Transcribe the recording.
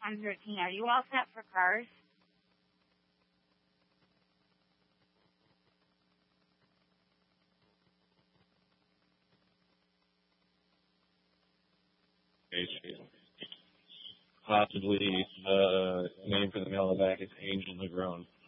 1013. Are you all set for cars? Possibly the name for the mailbag is Angel Negron.